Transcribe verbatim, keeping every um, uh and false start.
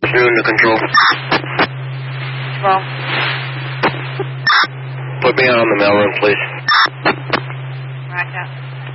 Noon to control. Control. Put me on the mailroom, please. Roger.